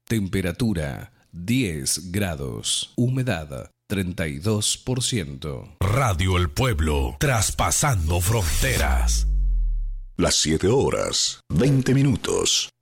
Temperatura 10 grados. Humedad 32%. Radio El Pueblo, traspasando fronteras. Las 7 horas, 20 minutos.